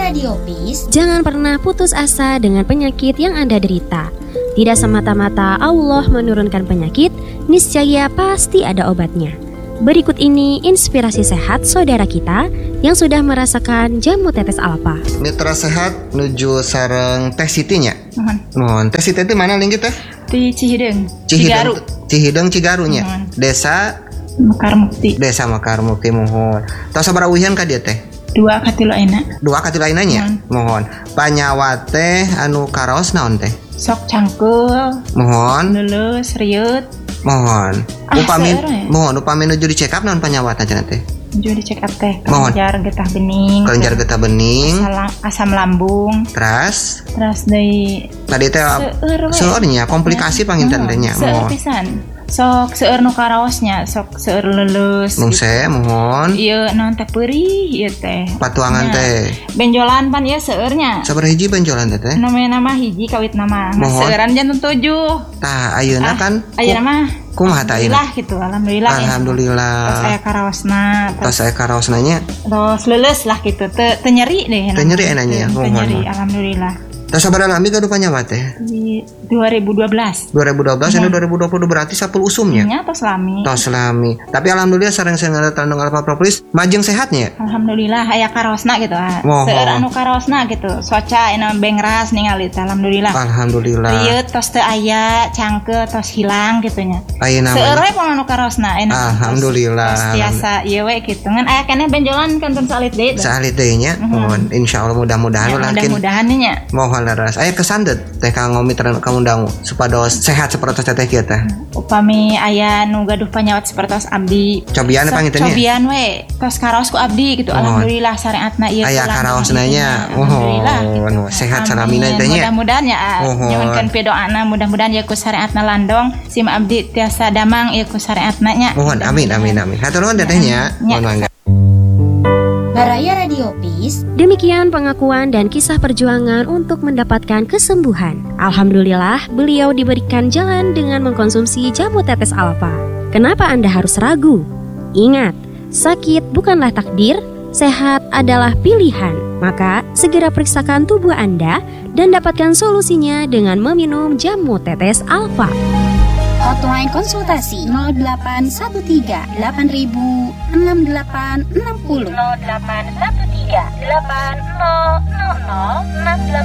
Radio Peace, jangan pernah putus asa dengan penyakit yang Anda derita. Tidak semata-mata Allah menurunkan penyakit, niscaya pasti ada obatnya. Berikut ini inspirasi sehat saudara kita yang sudah merasakan jamu tetes alfa. Mitra sehat nuju sareng Teh Siti nya. Mohon. Teh Siti itu mana lingkit teh? Di Cihideng. Cihideng Cigarunya. Desa Mekar Mukti. Desa Mekar Mukti mohon. Tos sabaraha uhian ka dieu teh? 2 katilu ayeuna. 2 katilu ayeuna nya. Mohon. Panyawa teh anu karaos naon teh? Sok cangkeul. Mohon. Leuleus rieut. Mohon. Upami nuju di check up naon panyawatna cenah teh? Nuju di check up teh kelenjar getah bening. Kelenjar getah bening. Asam lambung. Terus deui tadi teh seueurnya komplikasi panginten teh nya. Seueur pisan. Sok seueur nu karaosnya, sok seueur leuleus. Nungse mohon. Ieu naon teh peurih ieu teh. Patuangan teh. Benjolan pan ieu seueurnya. Sabaraha hiji benjolan teh? Nama hiji kawit nama. Seueuran jantung 7. Tah ayeuna kan. Ayeuna mah kumaha tah ayeuna? Alhamdulillah. Tos aya karaosna. Tos aya karaosna nya. Tos leuleus lah kitu. Teu nyeri deh. Teu nyeri enanya. Teu nyeri alhamdulillah. Tos sabaraha lami gaduh panyawa teh? Di 2012 ini 2020 berarti 10 usumnya. Nya tos lami. Tapi alhamdulillah sareng tandung alfa propolis majeng sehatnya. Alhamdulillah aya karosna gitu. Seueur anu karosna gitu. Soca ena bengras ningali alhamdulillah. Rieut tos teu aya, cangkeul tos hilang kitu nya. Seueur we pun anu karosna ena. Alhamdulillah. Tiasa ieu we kitu. Ngan aya keneh benjolan kantun salit deui. Salit deui nya. Mohon insyaallah mudah-mudahan mudah-mudahan nya. Mohon laras. Aya kesan teh kanggo mitra kamu dangu supados sehat sapertos teh kieu teh. Upami aya nu gaduh panyawat sapertos abdi. Cobian pangintennya. Cobian we tos karaos ku abdi gitu. Alhamdulillah syariatna ieu. Aya karaosna nya. Alhamdulillah. Sehat salamina teh nya. Mudah-mudahan ya nyuhunkeun pidoana mudah-mudahan ieu ku syariatna landong sim abdi tiasa damang ieu ku syariatna nya. Mohon amin. Hatur nuhun teh nya. Mohon mangga. Baraya Radio Peace. Demikian pengakuan dan kisah perjuangan untuk mendapatkan kesembuhan. Alhamdulillah, beliau diberikan jalan dengan mengkonsumsi jamu tetes alfa. Kenapa Anda harus ragu? Ingat, sakit bukanlah takdir, sehat adalah pilihan. Maka, segera periksakan tubuh Anda dan dapatkan solusinya dengan meminum jamu tetes alfa. Hotline konsultasi 0813 8000 6860 0813 8000 6860.